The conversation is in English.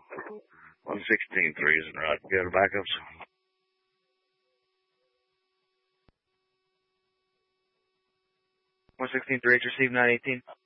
116.3 isn't right. You got backups? 116.3, received 918.